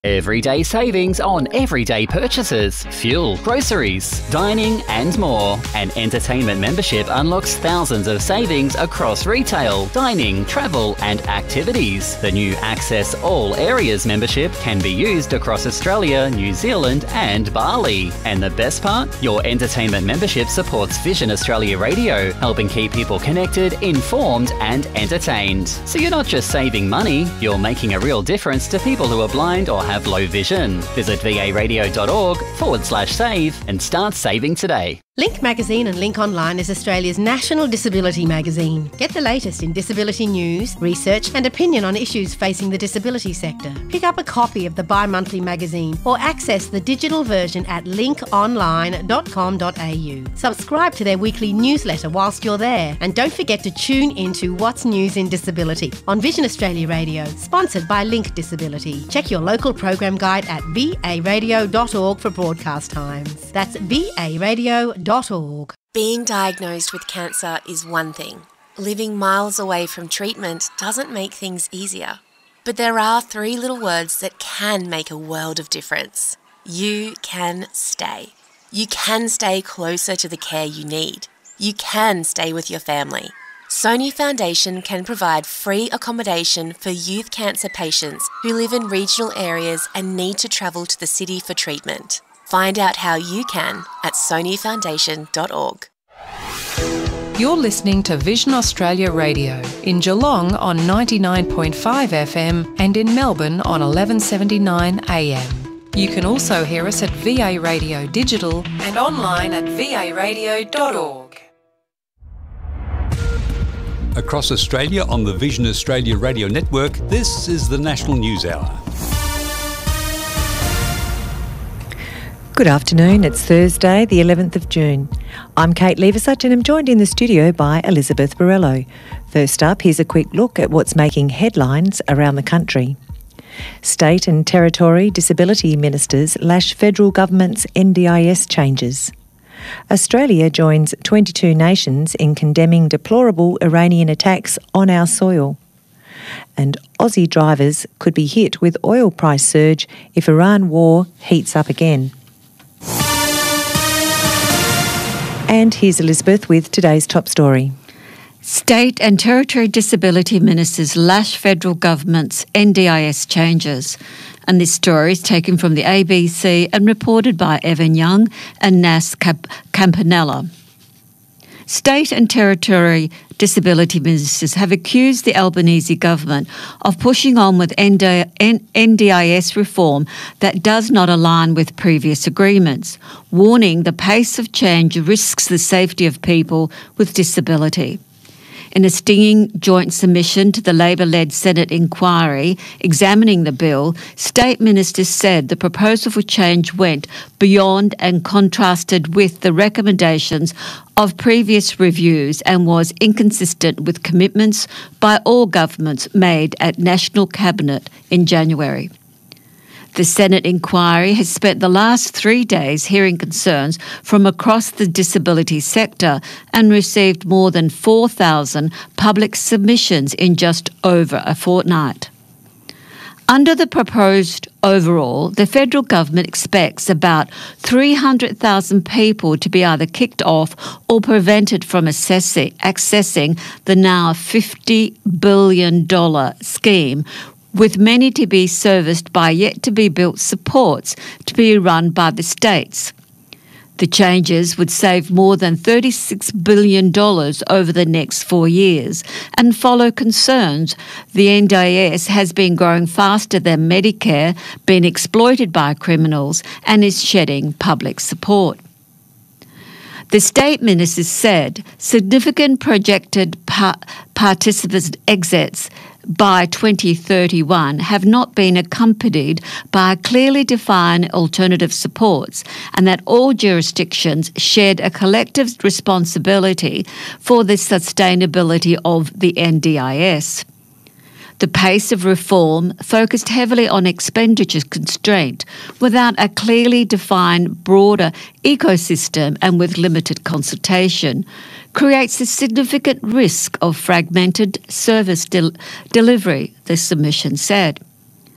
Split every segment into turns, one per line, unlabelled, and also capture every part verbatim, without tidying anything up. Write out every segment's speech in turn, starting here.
Everyday savings on everyday purchases, fuel, groceries, dining and more. An entertainment membership unlocks thousands of savings across retail, dining, travel and activities. The new Access All Areas membership can be used across Australia, New Zealand and Bali. And the best part? Your entertainment membership supports Vision Australia Radio, helping keep people connected, informed and entertained. So you're not just saving money, you're making a real difference to people who are blind or have low vision. Visit varadio.org forward slash save and start saving today.
Link Magazine and Link Online is Australia's national disability magazine. Get the latest in disability news, research and opinion on issues facing the disability sector. Pick up a copy of the bi-monthly magazine or access the digital version at link online dot com dot a u. Subscribe to their weekly newsletter whilst you're there, and don't forget to tune into What's News in Disability on Vision Australia Radio, sponsored by Link Disability. Check your local program guide at v a radio dot org for broadcast times. That's v a radio dot org.
Being diagnosed with cancer is one thing. Living miles away from treatment doesn't make things easier. But there are three little words that can make a world of difference. You can stay. You can stay closer to the care you need. You can stay with your family. Sony Foundation can provide free accommodation for youth cancer patients who live in regional areas and need to travel to the city for treatment. Find out how you can at sony foundation dot org.
You're listening to Vision Australia Radio in Geelong on ninety-nine point five F M and in Melbourne on eleven seventy-nine A M. You can also hear us at V A Radio Digital and online at v a radio dot org.
Across Australia on the Vision Australia Radio Network, this is the National News Hour.
Good afternoon, it's Thursday the eleventh of June. I'm Kate Leversuch and I'm joined in the studio by Elizabeth Borrello. First up, here's a quick look at what's making headlines around the country. State and Territory Disability Ministers lash federal government's N D I S changes. Australia joins twenty-two nations in condemning deplorable Iranian attacks on our soil. And Aussie drivers could be hit with oil price surge if Iran war heats up again. And here's Elizabeth with today's top story.
State and Territory Disability Ministers lash federal government's N D I S changes. And this story is taken from the A B C and reported by Evan Young and Nas Camp- Campanella. State and Territory Disability Ministers have accused the Albanese government of pushing on with N D I S reform that does not align with previous agreements, warning the pace of change risks the safety of people with disability. In a stinging joint submission to the Labor-led Senate inquiry examining the bill, state ministers said the proposal for change went beyond and contrasted with the recommendations of previous reviews and was inconsistent with commitments by all governments made at National Cabinet in January. The Senate inquiry has spent the last three days hearing concerns from across the disability sector and received more than four thousand public submissions in just over a fortnight. Under the proposed overall, the federal government expects about three hundred thousand people to be either kicked off or prevented from assessing, accessing the now fifty billion dollars scheme, with many to be serviced by yet-to-be-built supports to be run by the states. The changes would save more than thirty-six billion dollars over the next four years and follow concerns the N D I S has been growing faster than Medicare, been exploited by criminals and is shedding public support. The state ministers said significant projected par- participant exits by twenty thirty-one have not been accompanied by clearly defined alternative supports, and that all jurisdictions shared a collective responsibility for the sustainability of the N D I S. The pace of reform focused heavily on expenditure constraint without a clearly defined broader ecosystem and with limited consultation, creates a significant risk of fragmented service del- delivery, the submission said.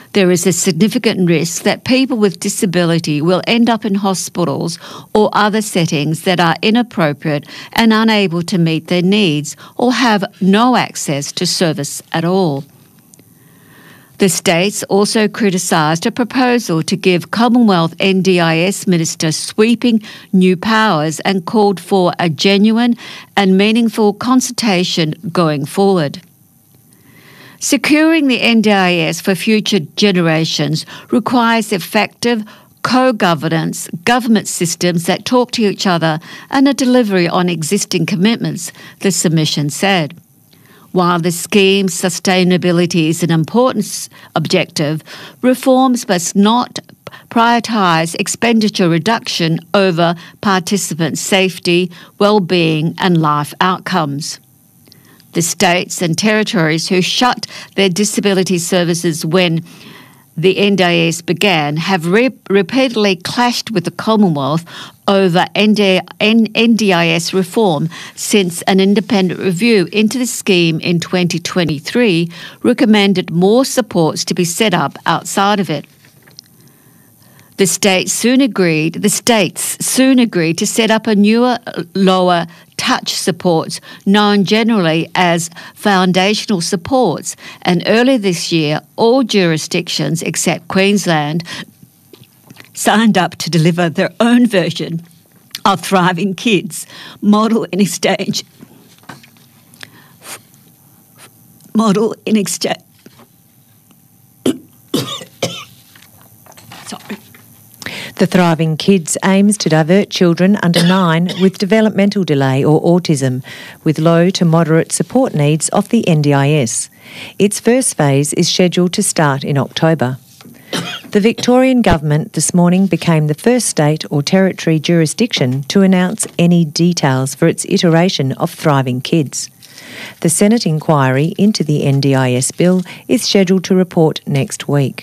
there is a significant risk that people with disability will end up in hospitals or other settings that are inappropriate and unable to meet their needs or have no access to service at all. The states also criticised a proposal to give Commonwealth N D I S Minister sweeping new powers and called for a genuine and meaningful consultation going forward. Securing the N D I S for future generations requires effective co-governance, government systems that talk to each other and a delivery on existing commitments, the submission said. While the scheme's sustainability is an important objective, reforms must not prioritise expenditure reduction over participant safety, well-being and life outcomes. The states and territories who shut their disability services when the N D I S began have re- repeatedly clashed with the Commonwealth over N D I S reform since an independent review into the scheme in twenty twenty-three recommended more supports to be set up outside of it. The states soon agreed. The states soon agreed to set up a newer, lower touch supports, known generally as foundational supports. And earlier this year, all jurisdictions except Queensland signed up to deliver their own version of Thriving Kids model in exchange. Model in exchange. Sorry.
The Thriving Kids aims to divert children under nine with developmental delay or autism with low to moderate support needs off the N D I S. Its first phase is scheduled to start in October. The Victorian Government this morning became the first state or territory jurisdiction to announce any details for its iteration of Thriving Kids. The Senate inquiry into the N D I S bill is scheduled to report next week.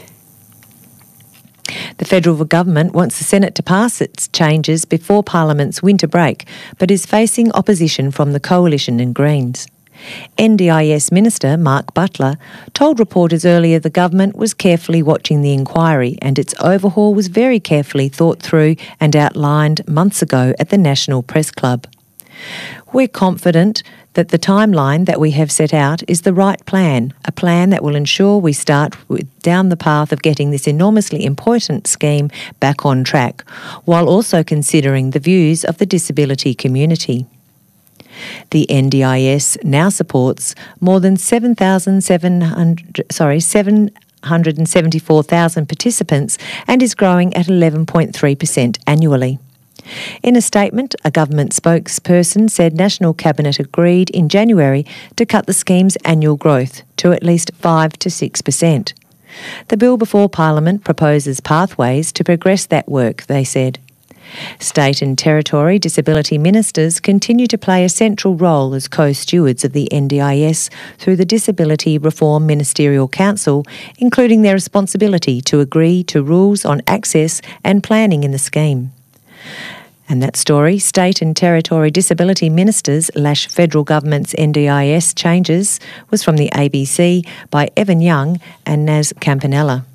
The federal government wants the Senate to pass its changes before Parliament's winter break, but is facing opposition from the Coalition and Greens. N D I S Minister Mark Butler told reporters earlier the government was carefully watching the inquiry and its overhaul was very carefully thought through and outlined months ago at the National Press Club. We're confident that the timeline that we have set out is the right plan, a plan that will ensure we start with, down the path of getting this enormously important scheme back on track, while also considering the views of the disability community. The N D I S now supports more than seven thousand seven hundred, sorry, seven hundred seventy-four thousand participants and is growing at eleven point three percent annually. In a statement, a government spokesperson said National Cabinet agreed in January to cut the scheme's annual growth to at least five to six percent. The bill before Parliament proposes pathways to progress that work, they said. State and territory disability ministers continue to play a central role as co-stewards of the N D I S through the Disability Reform Ministerial Council, including their responsibility to agree to rules on access and planning in the scheme. And that story, State and Territory Disability Ministers lash Federal Government's N D I S changes, was from the A B C by Evan Young and Naz Campanella.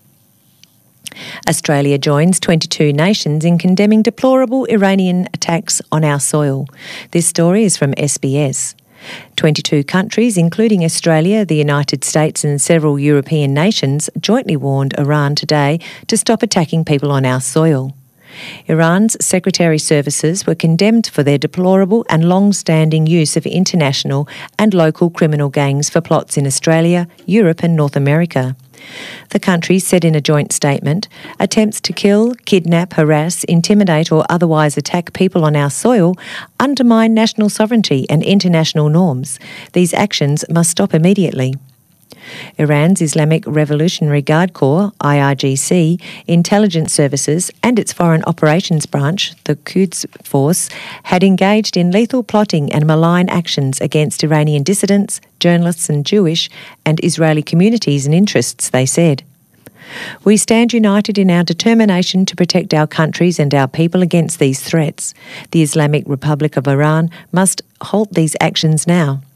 Australia joins twenty-two nations in condemning deplorable Iranian attacks on our soil. This story is from S B S. twenty-two countries, including Australia, the United States and several European nations, jointly warned Iran today to stop attacking people on our soil. Iran's secretary services were condemned for their deplorable and long-standing use of international and local criminal gangs for plots in Australia, Europe and North America. The countries said in a joint statement, attempts to kill, kidnap, harass, intimidate or otherwise attack people on our soil undermine national sovereignty and international norms. These actions must stop immediately. Iran's Islamic Revolutionary Guard Corps, I R G C, intelligence services and its foreign operations branch, the Quds Force, had engaged in lethal plotting and malign actions against Iranian dissidents, journalists and Jewish and Israeli communities and interests, they said. We stand united in our determination to protect our countries and our people against these threats. The Islamic Republic of Iran must halt these actions now.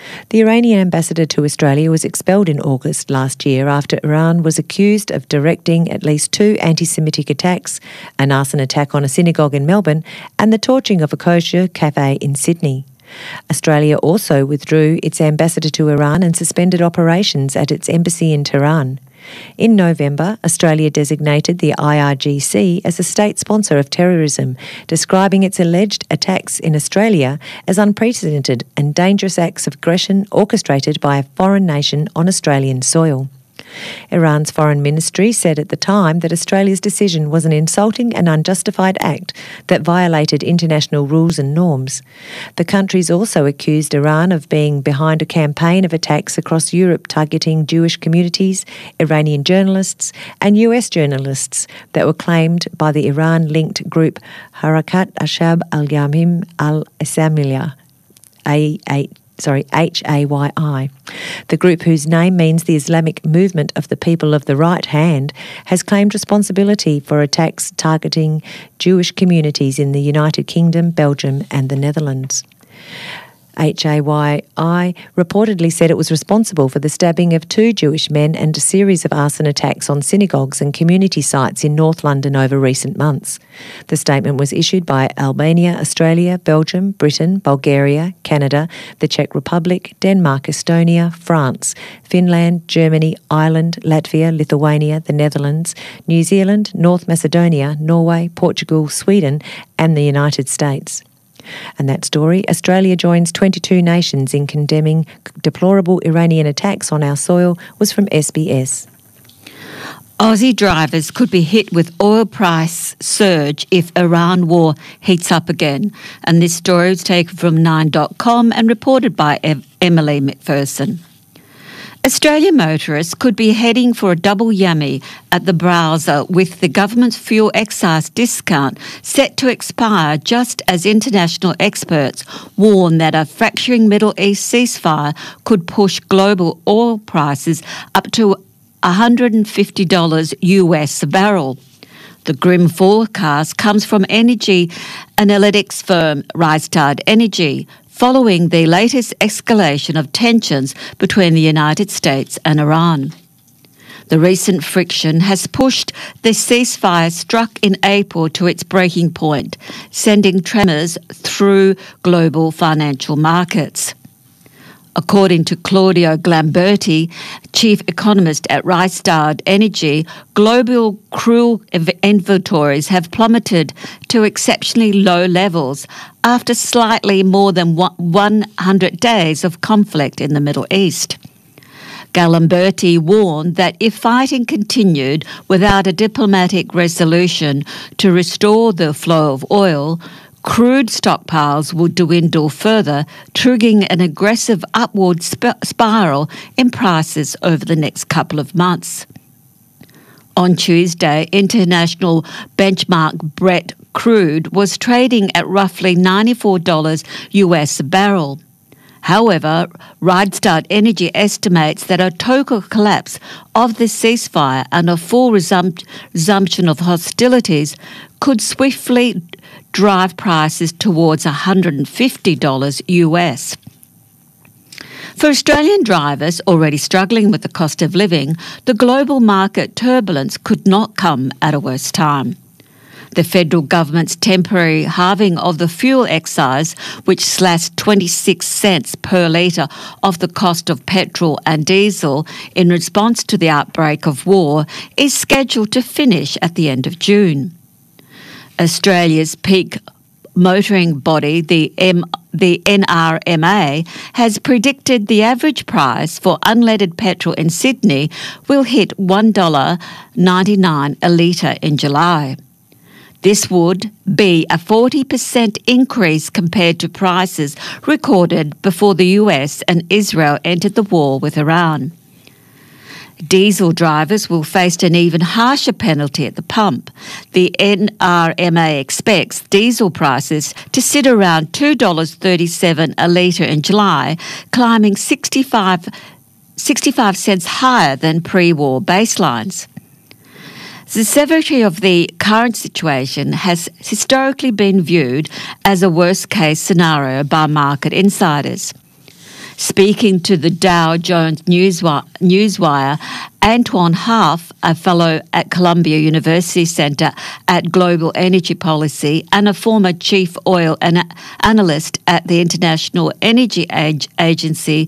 The Iranian ambassador to Australia was expelled in August last year after Iran was accused of directing at least two anti-Semitic attacks, an arson attack on a synagogue in Melbourne and the torching of a kosher cafe in Sydney. Australia also withdrew its ambassador to Iran and suspended operations at its embassy in Tehran. In November, Australia designated the I R G C as a state sponsor of terrorism, describing its alleged attacks in Australia as unprecedented and dangerous acts of aggression orchestrated by a foreign nation on Australian soil. Iran's foreign ministry said at the time that Australia's decision was an insulting and unjustified act that violated international rules and norms. The countries also accused Iran of being behind a campaign of attacks across Europe targeting Jewish communities, Iranian journalists and U S journalists that were claimed by the Iran-linked group Harakat Ashab al-Yamim al-Islamiyah, A eight. Sorry, H A Y I. The group, whose name means the Islamic Movement of the People of the Right Hand, has claimed responsibility for attacks targeting Jewish communities in the United Kingdom, Belgium and the Netherlands. H A Y I reportedly said it was responsible for the stabbing of two Jewish men and a series of arson attacks on synagogues and community sites in North London over recent months. The statement was issued by Albania, Australia, Belgium, Britain, Bulgaria, Canada, the Czech Republic, Denmark, Estonia, France, Finland, Germany, Ireland, Latvia, Lithuania, the Netherlands, New Zealand, North Macedonia, Norway, Portugal, Sweden and the United States. And that story, Australia joins twenty-two nations in condemning deplorable Iranian attacks on our soil, was from S B S.
Aussie drivers could be hit with oil price surge if Iran war heats up again. And this story was taken from nine dot com and reported by Ev- Emily McPherson. Australian motorists could be heading for a double yummy at the browser with the government's fuel excise discount set to expire just as international experts warn that a fracturing Middle East ceasefire could push global oil prices up to one hundred fifty dollars U S a barrel. The grim forecast comes from energy analytics firm Rystad Energy, following the latest escalation of tensions between the United States and Iran. The recent friction has pushed the ceasefire struck in April to its breaking point, sending tremors through global financial markets. According to Claudio Glamberti, chief economist at Rystad Energy, global crude inventories have plummeted to exceptionally low levels after slightly more than one hundred days of conflict in the Middle East. Galimberti warned that if fighting continued without a diplomatic resolution to restore the flow of oil, crude stockpiles would dwindle further, triggering an aggressive upward sp- spiral in prices over the next couple of months. On Tuesday, international benchmark Brent crude was trading at roughly ninety-four dollars U S a barrel. However, Rystad Energy estimates that a total collapse of the ceasefire and a full resum- resumption of hostilities could swiftly drive prices towards one hundred fifty dollars U S. For Australian drivers already struggling with the cost of living, the global market turbulence could not come at a worse time. The federal government's temporary halving of the fuel excise, which slashed twenty-six cents per litre off the cost of petrol and diesel in response to the outbreak of war, is scheduled to finish at the end of June. Australia's peak motoring body, the M, the N R M A, has predicted the average price for unleaded petrol in Sydney will hit one dollar ninety-nine a litre in July. This would be a forty percent increase compared to prices recorded before the U S and Israel entered the war with Iran. Diesel drivers will face an even harsher penalty at the pump. The N R M A expects diesel prices to sit around two dollars thirty-seven a litre in July, climbing sixty-five, sixty-five cents higher than pre-war baselines. The severity of the current situation has historically been viewed as a worst-case scenario by market insiders. Speaking to the Dow Jones Newswire, Newswire Antoine Half, a fellow at Columbia University Centre at Global Energy Policy and a former chief oil ana- analyst at the International Energy Ag- Agency,